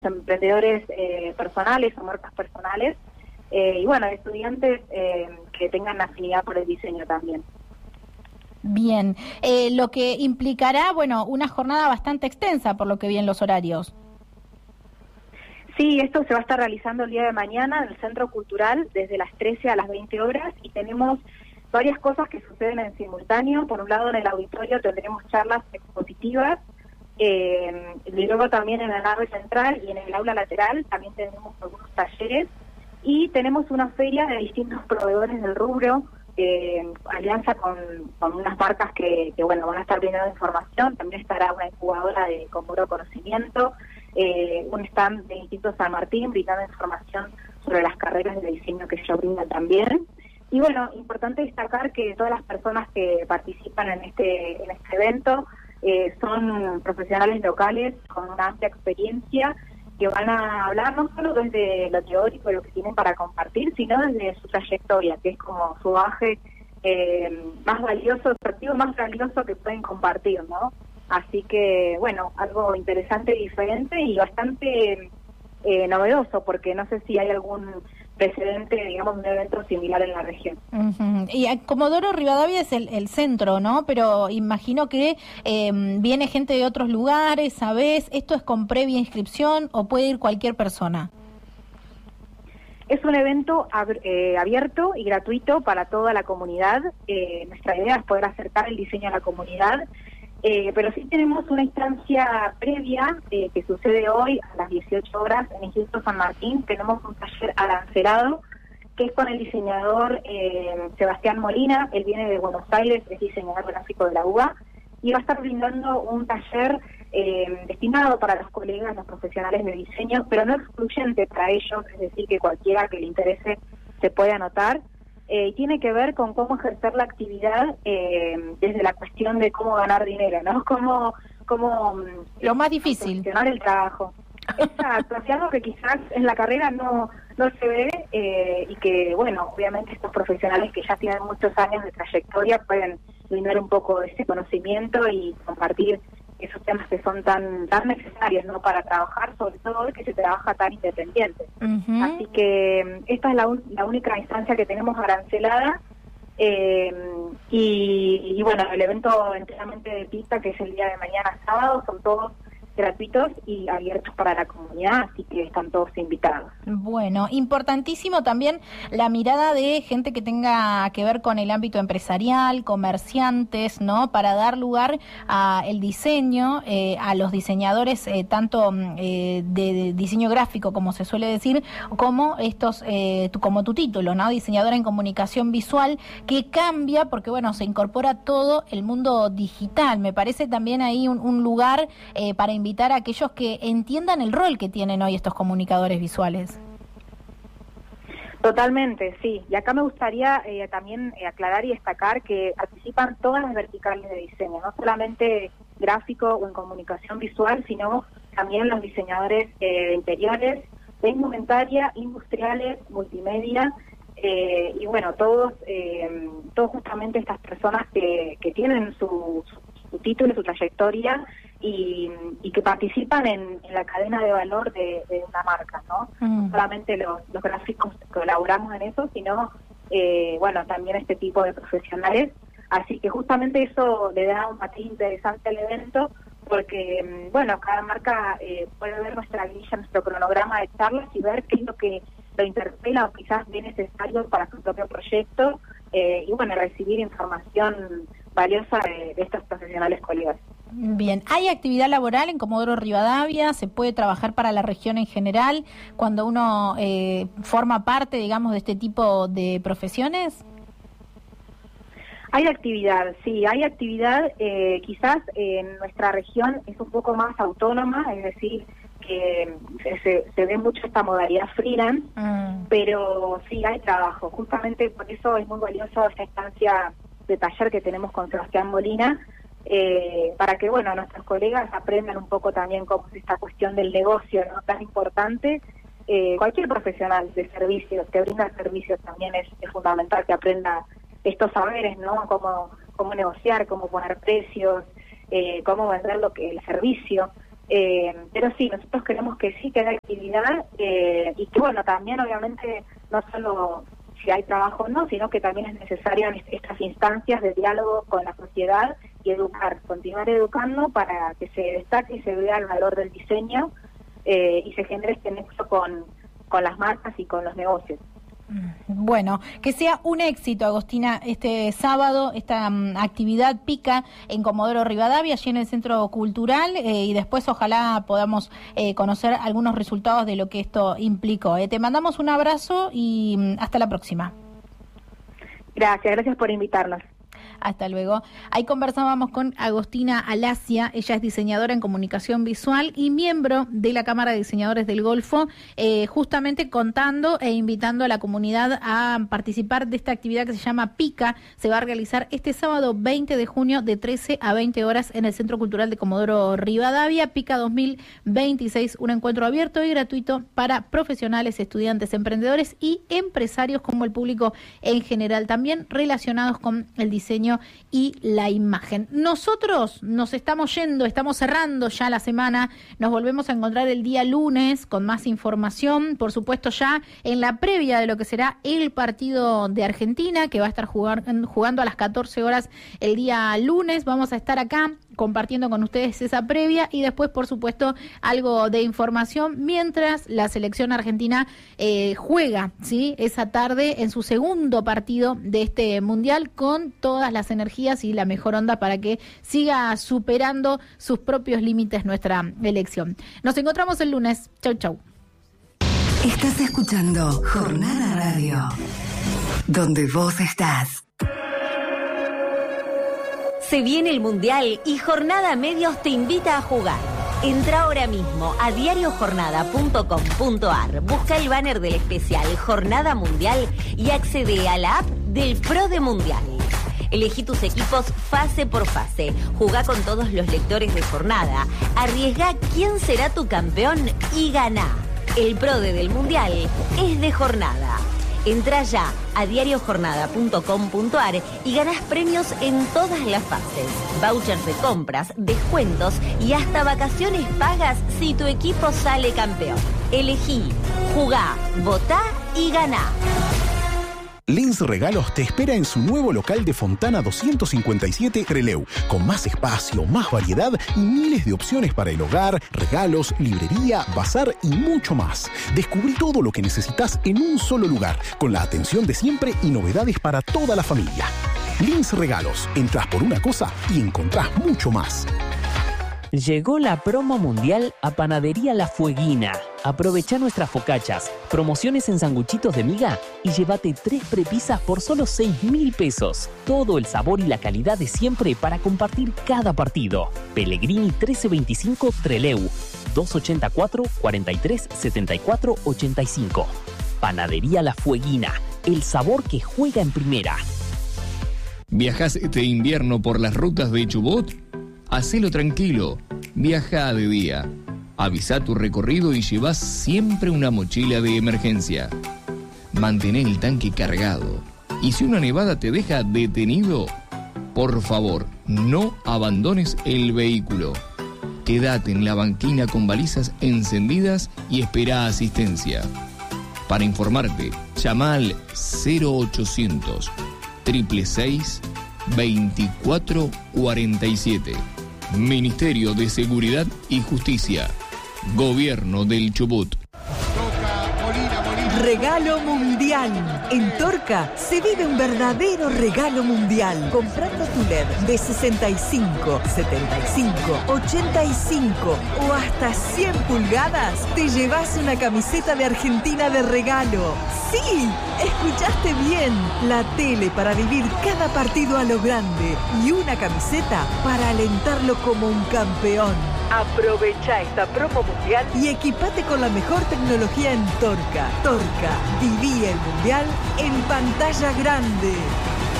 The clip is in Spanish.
emprendedores personales o marcas personales, y bueno, estudiantes que tengan afinidad por el diseño también. Bien, lo que implicará, bueno, una jornada bastante extensa por lo que vi en los horarios. Sí, esto se va a estar realizando el día de mañana en el Centro Cultural desde las 13 a las 20 horas y tenemos varias cosas que suceden en simultáneo. Por un lado, en el auditorio tendremos charlas expositivas, y luego también en la nave central y en el aula lateral también tenemos algunos talleres y tenemos una feria de distintos proveedores del rubro, alianza con unas marcas que bueno, van a estar brindando información. También estará una incubadora de Comuro Conocimiento, un stand del Instituto San Martín brindando información sobre las carreras de diseño que ellos brindan también. Y bueno, importante destacar que todas las personas que participan en este evento son profesionales locales con una amplia experiencia que van a hablar no solo desde lo teórico de lo que tienen para compartir, sino desde su trayectoria, que es como su bagaje más valioso, el más valioso que pueden compartir, ¿no? Así que, bueno, algo interesante, diferente y bastante novedoso, porque no sé si hay algún precedente, digamos, un evento similar en la región. Y Comodoro Rivadavia es el centro, ¿no? Pero imagino que viene gente de otros lugares, ¿sabés? ¿Esto es con previa inscripción o puede ir cualquier persona? Es un evento abierto y gratuito para toda la comunidad. Nuestra idea es poder acercar el diseño a la comunidad, pero sí tenemos una instancia previa que sucede hoy a las 18 horas en el Instituto San Martín. Tenemos un taller arancelado que es con el diseñador Sebastián Molina. Él viene de Buenos Aires, es diseñador gráfico de la UBA, y va a estar brindando un taller destinado para los colegas, los profesionales de diseño, pero no excluyente para ellos, es decir, que cualquiera que le interese se puede anotar. Tiene que ver con cómo ejercer la actividad desde la cuestión de cómo ganar dinero, ¿no? Cómo lo más difícil, gestionar el trabajo. Exacto, hacia algo que quizás en la carrera no se ve, y que, bueno, obviamente estos profesionales que ya tienen muchos años de trayectoria pueden brindar un poco de ese conocimiento y compartir esos temas que son tan necesarios, ¿no?, para trabajar, sobre todo hoy que se trabaja tan independiente. Así que esta es la única instancia que tenemos arancelada, y bueno, el evento enteramente de pista, que es el día de mañana sábado, son todos gratuitos y abiertos para la comunidad, así que están todos invitados. Bueno, importantísimo también la mirada de gente que tenga que ver con el ámbito empresarial, comerciantes, ¿no? Para dar lugar a el diseño, a los diseñadores, tanto de diseño gráfico, como se suele decir, como estos, como tu título, ¿no? Diseñadora en comunicación visual, que cambia porque, bueno, se incorpora todo el mundo digital. Me parece también ahí un lugar para invitar a aquellos que entiendan el rol que tienen hoy estos comunicadores visuales. Totalmente, sí. Y acá me gustaría también aclarar y destacar que participan todas las verticales de diseño, no solamente gráfico o en comunicación visual, sino también los diseñadores de interiores, de indumentaria, industriales, multimedia, y bueno, todos justamente estas personas que tienen su título, su trayectoria, y que participan en la cadena de valor de una marca, ¿no? No solamente los gráficos colaboramos en eso, sino bueno, también este tipo de profesionales. Así que justamente eso le da un matiz interesante al evento, porque bueno, cada marca puede ver nuestra grilla, nuestro cronograma de charlas y ver qué es lo que lo interpela o quizás ve necesario para su propio proyecto, y bueno, recibir información valiosa de estos profesionales colegas. Bien, ¿hay actividad laboral en Comodoro Rivadavia? ¿Se puede trabajar para la región en general cuando uno forma parte, digamos, de este tipo de profesiones? Hay actividad, sí, hay actividad. Quizás en nuestra región es un poco más autónoma, es decir, que se ve mucho esta modalidad freelance, pero sí hay trabajo. Justamente por eso es muy valioso esta instancia de taller que tenemos con Sebastián Molina, para que, bueno, nuestros colegas aprendan un poco también cómo es esta cuestión del negocio, ¿no?, tan importante. Cualquier profesional de servicios que brinda servicios también es fundamental que aprenda estos saberes, ¿no?, cómo negociar, cómo poner precios, cómo vender el servicio. Pero sí, nosotros queremos que sí, que haya actividad y que, bueno, también obviamente no solo si hay trabajo o no, sino que también es necesario estas instancias de diálogo con la sociedad y continuar educando para que se destaque y se vea el valor del diseño y se genere este nexo con las marcas y con los negocios. Bueno, que sea un éxito, Agostina, este sábado, esta actividad Pica en Comodoro Rivadavia, allí en el Centro Cultural, y después ojalá podamos conocer algunos resultados de lo que esto implicó. Te mandamos un abrazo y hasta la próxima. Gracias por invitarnos. Hasta luego. Ahí conversábamos con Agostina Alacia, ella es diseñadora en comunicación visual y miembro de la Cámara de Diseñadores del Golfo, justamente contando e invitando a la comunidad a participar de esta actividad que se llama Pica. Se va a realizar este sábado 20 de junio de 13 a 20 horas en el Centro Cultural de Comodoro Rivadavia. Pica 2026, un encuentro abierto y gratuito para profesionales, estudiantes, emprendedores y empresarios como el público en general, también relacionados con el diseño y la imagen. Nosotros nos estamos yendo, estamos cerrando ya la semana, nos volvemos a encontrar el día lunes con más información, por supuesto ya en la previa de lo que será el partido de Argentina, que va a estar jugando a las 14 horas el día lunes. Vamos a estar acá compartiendo con ustedes esa previa y después, por supuesto, algo de información mientras la selección argentina juega, ¿sí?, esa tarde en su segundo partido de este mundial con todas las energías y la mejor onda para que siga superando sus propios límites nuestra elección. Nos encontramos el lunes. Chau, chau. Estás escuchando Jornada Radio, donde vos estás. Se viene el Mundial y Jornada Medios te invita a jugar. Entra ahora mismo a diariojornada.com.ar, busca el banner del especial Jornada Mundial y accede a la app del Pro de Mundial. Elegí tus equipos fase por fase, jugá con todos los lectores de Jornada, arriesgá quién será tu campeón y ganá. El Pro del Mundial es de Jornada. Entra ya a diariojornada.com.ar y ganás premios en todas las fases. Vouchers de compras, descuentos y hasta vacaciones pagas si tu equipo sale campeón. Elegí, jugá, votá y ganá. Lins Regalos te espera en su nuevo local de Fontana 257 Trelew, con más espacio, más variedad y miles de opciones para el hogar, regalos, librería, bazar y mucho más. Descubrí todo lo que necesitas en un solo lugar, con la atención de siempre y novedades para toda la familia. Lins Regalos, entras por una cosa y encontrás mucho más. Llegó la promo mundial a Panadería La Fueguina. Aprovechá nuestras focachas, promociones en sanguchitos de miga y llévate 3 prepisas por solo 6.000 pesos. Todo el sabor y la calidad de siempre para compartir cada partido. Pellegrini 1325 Trelew, 284-43-74-85. Panadería La Fueguina, el sabor que juega en primera. ¿Viajás este invierno por las rutas de Chubut? Hacelo tranquilo, viaja de día. Avisa tu recorrido y llevas siempre una mochila de emergencia. Mantén el tanque cargado. Y si una nevada te deja detenido, por favor, no abandones el vehículo. Quédate en la banquina con balizas encendidas y espera asistencia. Para informarte, llama al 0800 666 2447. Ministerio de Seguridad y Justicia. Gobierno del Chubut. Regalo mundial. En Torca se vive un verdadero regalo mundial. Comprando tu LED de 65, 75, 85 o hasta 100 pulgadas, te llevas una camiseta de Argentina de regalo. ¡Sí! Escuchaste bien. La tele para vivir cada partido a lo grande y una camiseta para alentarlo como un campeón. Aprovecha esta promo mundial y equipate con la mejor tecnología en Torca. Torca, viví el mundial en pantalla grande.